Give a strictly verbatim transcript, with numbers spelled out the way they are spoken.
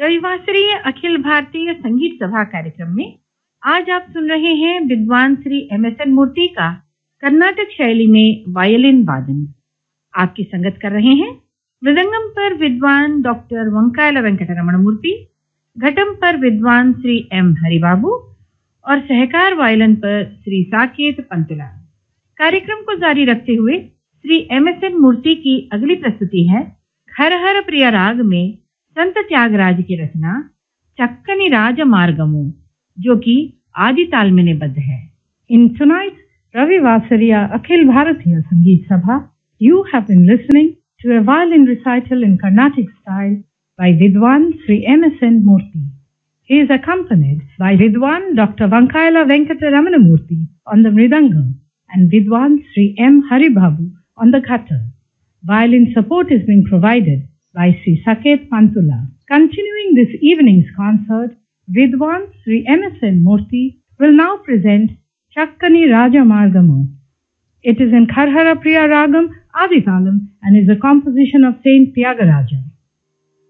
रविवासरीय अखिल भारतीय संगीत सभा कार्यक्रम में आज आप सुन रहे हैं विद्वान श्री एम एस एन मूर्ति का कर्नाटक शैली में वायलिन वादन। आपकी संगत कर रहे हैं मृदंगम पर विद्वान डॉक्टर वंकायला वेंकटरमण मूर्ति, घटम पर विद्वान श्री एम हरिबाबू और सहकार वायलिन पर श्री साकेत पंतुला। कार्यक्रम को जारी रखते हुए श्री एम एस एन मूर्ति की अगली प्रस्तुति है हर हर प्रिय राग में संत त्यागराज की रचना चक्कनी राजमार्गमु, जो कि आदि ताल में निबद्ध है। इन tonight's Ravivasariya Akhil Bharatiya Sangeet Sabha, you have been listening to a violin recital in Carnatic style by Vidwan Sri M S N Murthy. He is accompanied by Vidwan Doctor Vankaila Venkataramana Murthy on the mridangam and Vidwan Sri M Haribabu on the ghatar. Violin support is being provided by Sri Saket Pantula. Continuing this evening's concert, Vidwan Sri M S N Murthy will now present Chakkani Rajamargamu. It is in Kharhara Priya Ragam Aditalam and is a composition of Saint Tyagaraja.